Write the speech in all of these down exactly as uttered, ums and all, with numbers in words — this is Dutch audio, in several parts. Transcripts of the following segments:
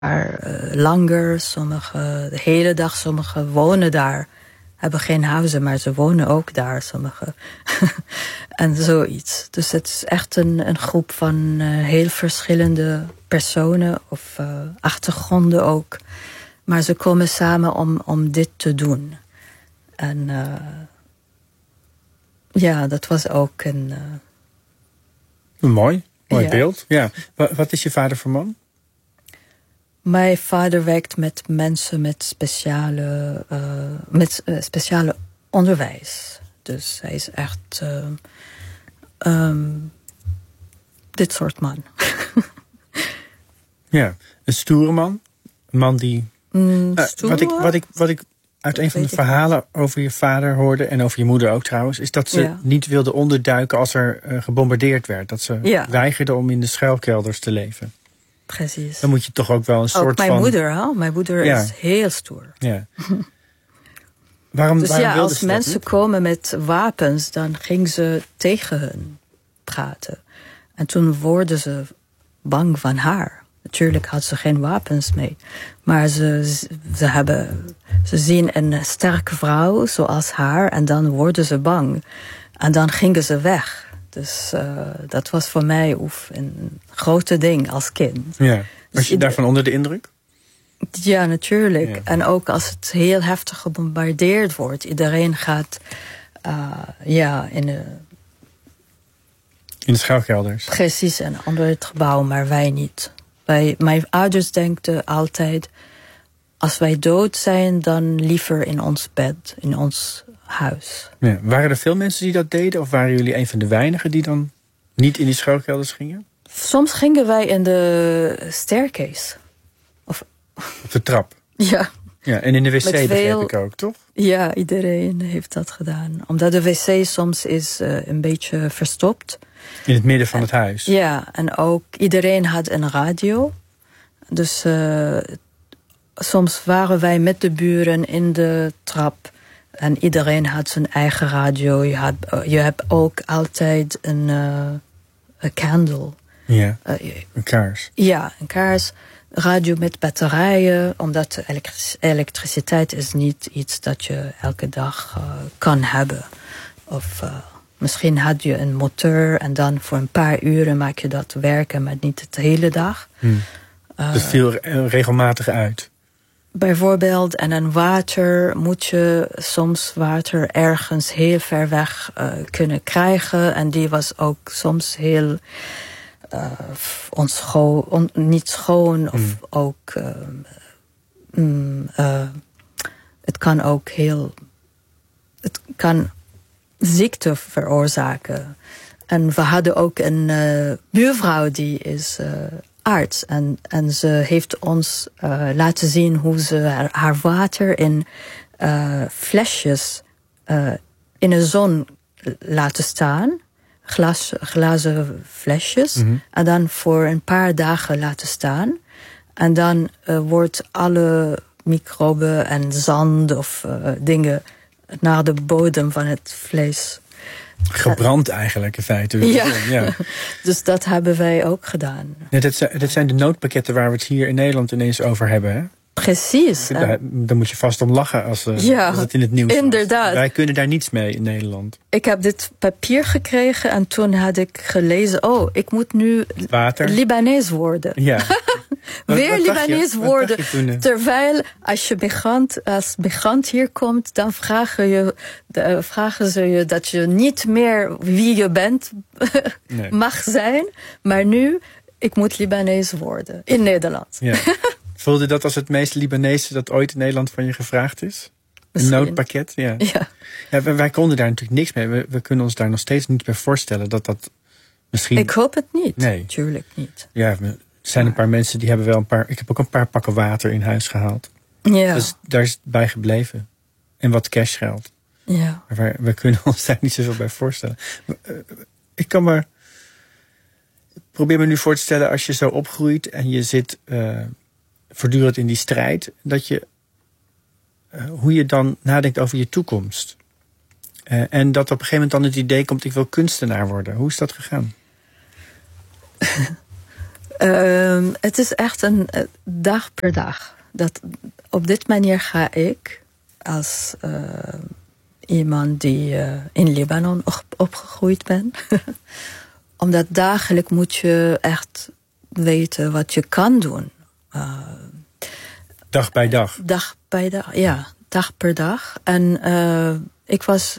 uh, langer, sommigen de hele dag, sommigen wonen daar. Hebben geen huizen, maar ze wonen ook daar, sommigen. En zoiets. Dus het is echt een, een groep van uh, heel verschillende personen of uh, achtergronden ook. Maar ze komen samen om, om dit te doen. En uh, ja, dat was ook een... Uh, een mooi, mooi ja. beeld. Ja. Wat is je vader voor man? Mijn vader werkt met mensen met speciale, uh, met, uh, speciale onderwijs. Dus hij is echt uh, um, dit soort man. Ja, een stoere man. Een man die... Mm, uh, wat, ik, wat, ik, wat ik uit een van de verhalen over je vader hoorde... en over je moeder ook trouwens... is dat ze ja. niet wilde onderduiken als er uh, gebombardeerd werd. Dat ze ja. weigerden om in de schuilkelders te leven. Precies. Dan moet je toch ook wel een soort ook mijn van... moeder, hè? Mijn moeder ja. is heel stoer. Ja. waarom, dus waarom ja, als mensen niet? komen met wapens... dan ging ze tegen hun praten. En toen worden ze bang van haar. Natuurlijk had ze geen wapens mee. Maar ze, ze, hebben, ze zien een sterke vrouw zoals haar... en dan worden ze bang. En dan gingen ze weg. Dus uh, dat was voor mij oef, een grote ding als kind. Ja. Was je daarvan onder de indruk? Ja, natuurlijk. Ja. En ook als het heel heftig gebombardeerd wordt. Iedereen gaat uh, ja, in de... In de schuilkelders? Precies, en onder het gebouw, maar wij niet. Wij, mijn ouders denken altijd... als wij dood zijn, dan liever in ons bed, in ons huis. Ja. Waren er veel mensen die dat deden? Of waren jullie een van de weinigen die dan niet in die schuilkelders gingen? Soms gingen wij in de staircase. Of... Op de trap? Ja. Ja, en in de wc begreep veel... ik ook, toch? Ja, iedereen heeft dat gedaan. Omdat de wc soms is uh, een beetje verstopt. In het midden van het huis? Ja, en ook iedereen had een radio. Dus uh, soms waren wij met de buren in de trap. En iedereen had zijn eigen radio. Je, had, je hebt ook altijd een, uh, een candle. Ja, uh, een kaars. Ja, een kaars. Radio met batterijen. Omdat de elektric- elektriciteit is niet iets dat je elke dag uh, kan hebben. Of... Uh, Misschien had je een motor en dan voor een paar uren maak je dat werken, maar niet de hele dag. Hmm. Uh, dat viel regelmatig uit. Bijvoorbeeld, en dan water moet je soms water ergens heel ver weg uh, kunnen krijgen. En die was ook soms heel uh, onscho- on, niet schoon. Of hmm. ook, uh, mm, uh, het kan ook heel, het kan... ziekte veroorzaken. En we hadden ook een uh, buurvrouw die is uh, arts. En, en ze heeft ons uh, laten zien hoe ze haar, haar water in uh, flesjes uh, in de zon laten staan. Glas, glazen flesjes. Mm-hmm. En dan voor een paar dagen laten staan. En dan uh, wordt alle microben en zand of uh, dingen... naar de bodem van het vlees. Gebrand eigenlijk in feite. Ja. ja. Dus dat hebben wij ook gedaan. Ja, dat, zijn, dat zijn de noodpakketten waar we het hier in Nederland ineens over hebben. Hè? Precies. Daar, daar moet je vast om lachen als, ja, als het in het nieuws inderdaad. was. Wij kunnen daar niets mee in Nederland. Ik heb dit papier gekregen en toen had ik gelezen... oh, ik moet nu Water. Libanees worden. Ja. Weer wat, wat Libanees worden. Toen, terwijl als je migrant, als migrant hier komt... dan vragen, je, de, vragen ze je dat je niet meer wie je bent nee. mag zijn. Maar nu, ik moet Libanees worden. In Nederland. Ja. Voelde dat als het meest Libanese dat ooit in Nederland van je gevraagd is? Misschien. Een noodpakket? Ja. ja. ja wij, wij konden daar natuurlijk niks mee. We, we kunnen ons daar nog steeds niet bij voorstellen dat dat misschien... Ik hoop het niet. Nee. Tuurlijk niet. Ja, er zijn een paar mensen die hebben wel een paar... Ik heb ook een paar pakken water in huis gehaald. Ja. Dus daar is het bij gebleven. En wat cashgeld. Ja. Maar wij, wij kunnen ons daar niet zoveel bij voorstellen. Ik kan me... Probeer me nu voor te stellen als je zo opgroeit en je zit... Uh, voortdurend in die strijd, dat je uh, hoe je dan nadenkt over je toekomst. Uh, en dat op een gegeven moment dan het idee komt, ik wil kunstenaar worden. Hoe is dat gegaan? Uh, het is echt een uh, dag per dag. Dat, op dit manier ga ik als uh, iemand die uh, in Libanon op, opgegroeid ben. Omdat dagelijks moet je echt weten wat je kan doen. Uh, dag bij dag? Dag bij dag, ja. Dag per dag. En uh, ik was...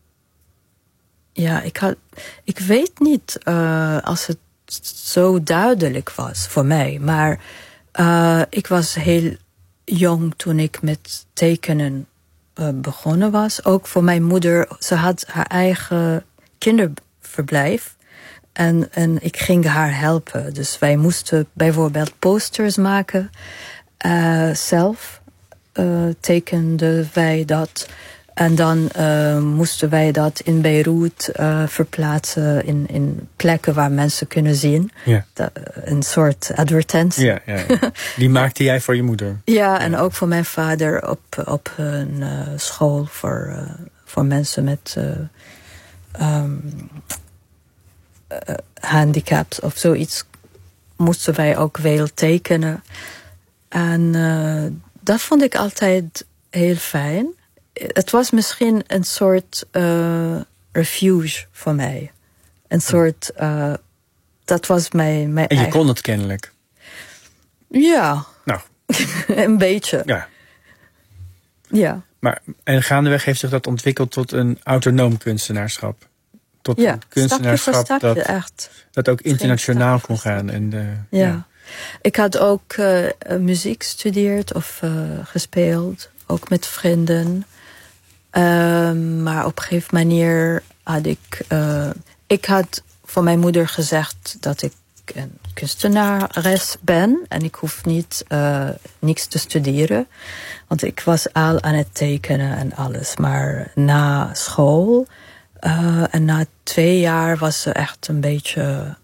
Ja, ik had... Ik weet niet uh, als het zo duidelijk was voor mij. Maar uh, ik was heel jong toen ik met tekenen uh, begonnen was. Ook voor mijn moeder. Ze had haar eigen kinderverblijf. En, en ik ging haar helpen. Dus wij moesten bijvoorbeeld posters maken. Uh, zelf uh, tekenden wij dat. En dan uh, moesten wij dat in Beirut uh, verplaatsen in, in plekken waar mensen kunnen zien. Ja. Da, een soort advertentie. Ja, ja, ja. Die maakte jij voor je moeder? Ja, ja, en ook voor mijn vader op, op een uh, school voor, uh, voor mensen met uh, um, uh, handicaps of zoiets. Moesten wij ook veel tekenen. En uh, dat vond ik altijd heel fijn. Het was misschien een soort uh, refuge voor mij. Een soort... Uh, dat was mijn, mijn En je eigen... kon het kennelijk? Ja. Nou. Een beetje. Ja. Ja. Maar, en gaandeweg heeft zich dat ontwikkeld tot een autonoom kunstenaarschap? Tot ja, een kunstenaarschap stapje voor stapje, dat, echt. dat ook internationaal kon gaan. En, uh, ja. ja. Ik had ook uh, muziek gestudeerd of uh, gespeeld. Ook met vrienden. Uh, maar op een gegeven manier had ik... Uh, ik had voor mijn moeder gezegd dat ik een kunstenares ben. En ik hoef niet uh, niks te studeren. Want ik was al aan het tekenen en alles. Maar na school... Uh, en na twee jaar was ze echt een beetje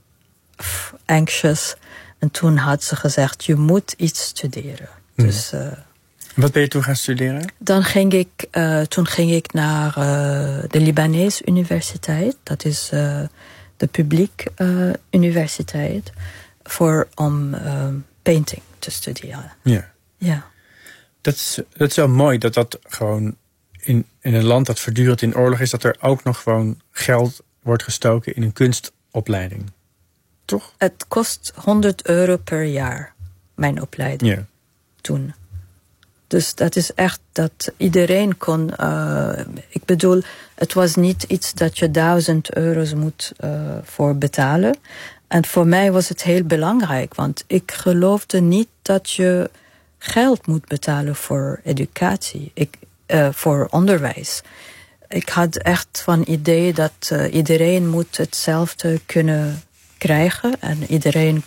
anxious. En toen had ze gezegd, je moet iets studeren. Hmm. Dus... Uh, Wat ben je toen gaan studeren? Dan ging ik, uh, toen ging ik naar uh, de Libanese universiteit. Dat is uh, de publieke uh, universiteit. Voor om uh, painting te studeren. Ja. Ja. Dat is, dat is wel mooi dat dat gewoon in, in een land dat voortdurend in oorlog is... dat er ook nog gewoon geld wordt gestoken in een kunstopleiding. Toch? Het kost honderd euro per jaar, mijn opleiding. Ja. Toen. Dus dat is echt dat iedereen kon... Uh, ik bedoel, het was niet iets dat je duizend euro's moet uh, voor betalen. En voor mij was het heel belangrijk. Want ik geloofde niet dat je geld moet betalen voor educatie. Ik, uh, voor onderwijs. Ik had echt van idee dat uh, iedereen moet hetzelfde kunnen krijgen. En iedereen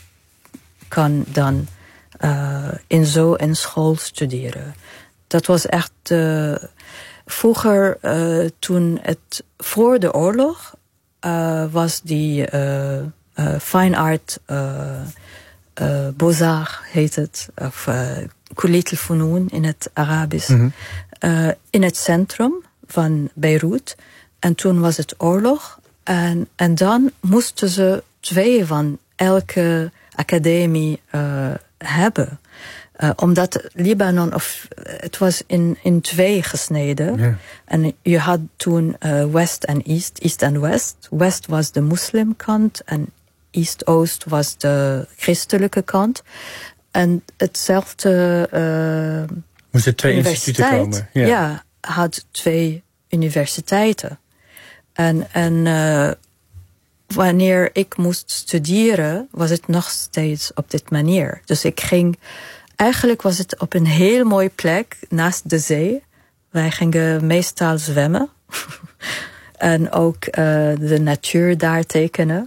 kan dan... Uh, in zo'n school studeren. Dat was echt... Uh, vroeger, uh, toen het... Voor de oorlog... Uh, was die... Uh, uh, fine art... Uh, uh, Beaux-Arts heet het. Of... Uh, Kulit al-Funun in het Arabisch. Mm-hmm. Uh, in het centrum van Beirut. En toen was het oorlog. En, en dan moesten ze twee van elke academie... Uh, hebben. Uh, omdat Libanon, of het was in, in twee gesneden. Yeah. En je had toen uh, West en East, East en West. West was de moslimkant en East-Oost was de christelijke kant. En hetzelfde uh, moesten twee instituten komen. Yeah. Ja, had twee universiteiten. En, en uh, wanneer ik moest studeren, was het nog steeds op dit manier. Dus ik ging... Eigenlijk was het op een heel mooie plek, naast de zee. Wij gingen meestal zwemmen. En ook uh, de natuur daar tekenen.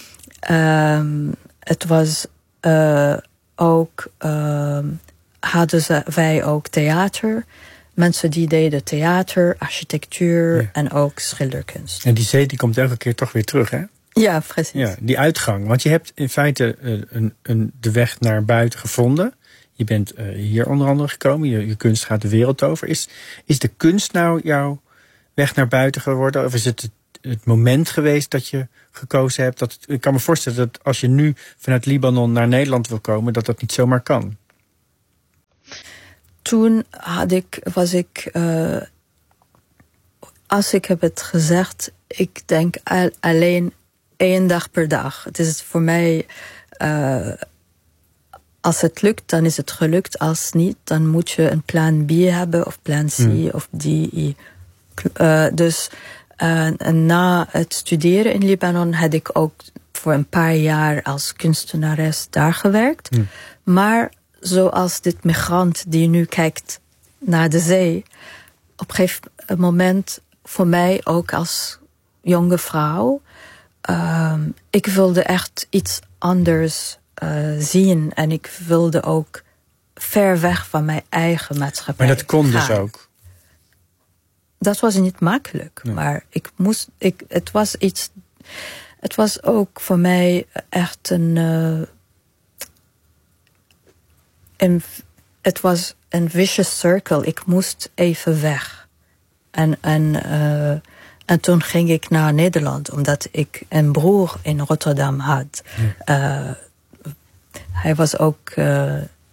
Um, het was uh, ook... Uh, hadden ze, wij ook theater. Mensen die deden theater, architectuur ja. en ook schilderkunst. En die zee die komt elke keer toch weer terug, hè? Ja, precies. Ja, die uitgang. Want je hebt in feite uh, een, een, de weg naar buiten gevonden. Je bent uh, hier onder andere gekomen. Je, je kunst gaat de wereld over. Is, is de kunst nou jouw weg naar buiten geworden? Of is het het moment geweest dat je gekozen hebt? Dat, ik kan me voorstellen dat als je nu vanuit Libanon naar Nederland wil komen, dat dat niet zomaar kan. Toen had ik, was ik, uh, als ik heb het gezegd, ik denk al, alleen één dag per dag. Het is voor mij, uh, als het lukt, dan is het gelukt. Als niet, dan moet je een plan B hebben of plan C hmm. of D. Uh, dus uh, na het studeren in Libanon had ik ook voor een paar jaar als kunstenares daar gewerkt. Hmm. Maar zoals dit migrant die nu kijkt naar de zee, op een gegeven moment voor mij ook als jonge vrouw, uh, ik wilde echt iets anders uh, zien en ik wilde ook ver weg van mijn eigen maatschappij. Maar dat kon gaan. Dus ook? Dat was niet makkelijk, nee. maar ik moest, ik, het was iets, het was ook voor mij echt een, uh, een het was een vicious circle. Ik moest even weg. En, en, uh, en toen ging ik naar Nederland, omdat ik een broer in Rotterdam had. Ja. Uh, hij was ook uh,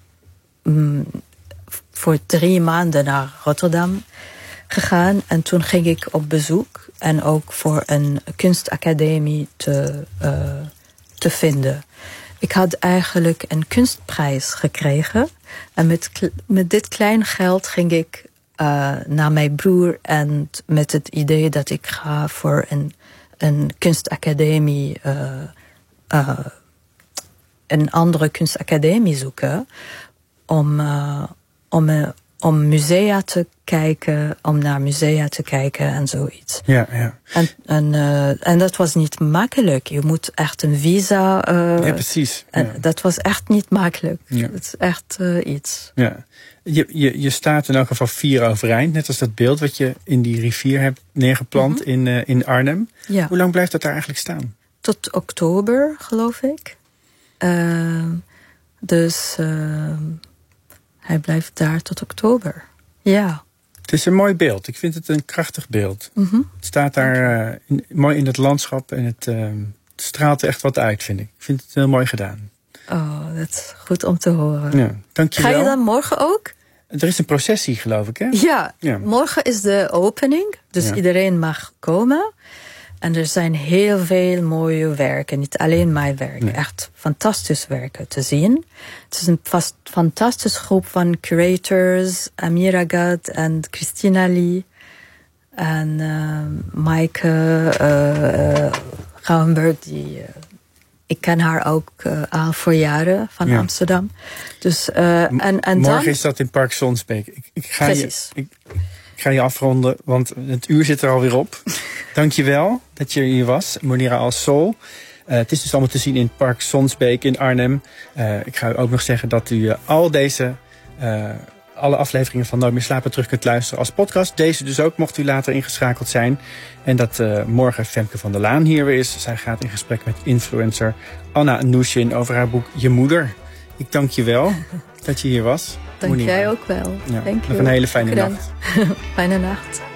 mm, voor drie maanden naar Rotterdam gegaan. En toen ging ik op bezoek. En ook voor een kunstacademie te, uh, te vinden. Ik had eigenlijk een kunstprijs gekregen. En met, met dit klein geld ging ik uh, naar mijn broer. En met het idee dat ik ga voor een, een kunstacademie, uh, uh, een andere kunstacademie zoeken. Om, uh, om, uh, om musea te kijken, om naar musea te kijken en zoiets. Ja, ja. En, en, uh, en dat was niet makkelijk. Je moet echt een visa. Uh, ja, precies. Ja. En dat was echt niet makkelijk. Ja. Het is echt uh, iets. Ja. Je, je, je staat in elk geval vier overeind, net als dat beeld wat je in die rivier hebt neergeplant mm-hmm. in, uh, in Arnhem. Ja. Hoe lang blijft dat daar eigenlijk staan? Tot oktober, geloof ik. Uh, dus uh, hij blijft daar tot oktober. Ja. Het is een mooi beeld. Ik vind het een krachtig beeld. Mm-hmm. Het staat daar uh, in, mooi in het landschap en het, uh, het straalt er echt wat uit, vind ik. Ik vind het heel mooi gedaan. Oh, dat is goed om te horen. Ja, dank je wel. Ga je dan morgen ook? Er is een processie, geloof ik, hè? Ja, ja. Morgen is de opening. Dus ja. Iedereen mag komen. En er zijn heel veel mooie werken. Niet alleen mijn werk. Nee. Echt fantastisch werken te zien. Het is een vast, fantastische groep van curators. Amira Gad en Christina Lee. En uh, Maaike uh, uh, Gouwenberg. Die, uh, ik ken haar ook uh, al voor jaren van ja. Amsterdam. Dus, uh, en, en Morgen dan, is dat in Park Sonsbeek. Ik, ik ga precies. Je, ik, Ik ga je afronden, want het uur zit er alweer op. Dank je wel dat je hier was, Monira Al Sol. Uh, het is dus allemaal te zien in Park Sonsbeek in Arnhem. Uh, ik ga u ook nog zeggen dat u uh, al deze, uh, alle afleveringen van Nooit meer slapen terug kunt luisteren als podcast. Deze dus ook, mocht u later ingeschakeld zijn. En dat uh, morgen Femke van der Laan hier weer is. Zij gaat in gesprek met influencer Anna Nushin over haar boek Je Moeder. Ik dank je wel dat je hier was. Dank jij ook wel. Ja, Dank je. nog een hele fijne nacht. Fijne nacht.